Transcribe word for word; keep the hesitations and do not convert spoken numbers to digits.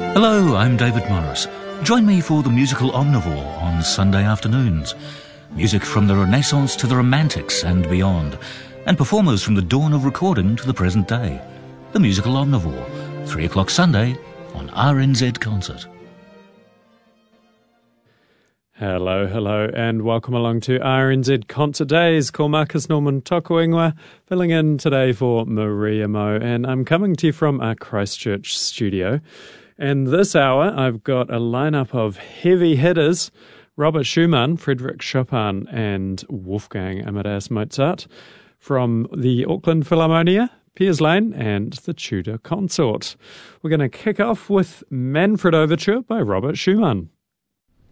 Hello, I'm David Morris. Join me for the musical Omnivore on Sunday afternoons. Music from the Renaissance to the Romantics and beyond, and performers from the dawn of recording to the present day. The musical Omnivore, three o'clock Sunday on R N Z Concert. Hello, hello, and welcome along to R N Z Concert Days. Ko Marcus Norman Tokuingwa, filling in today for Maria Mo, and I'm coming to you from our Christchurch studio. And this hour, I've got a lineup of heavy hitters: Robert Schumann, Frédéric Chopin, and Wolfgang Amadeus Mozart from the Auckland Philharmonia, Piers Lane, and the Tudor Consort. We're going to kick off with Manfred Overture by Robert Schumann.